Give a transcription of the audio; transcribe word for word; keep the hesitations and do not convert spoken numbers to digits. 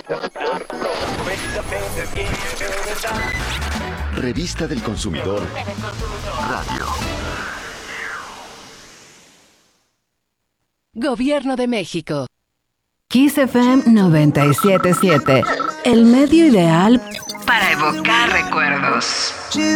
Revista del Consumidor Radio. Gobierno de México. Kiss F M noventa y siete punto siete, el medio ideal para evocar recuerdos.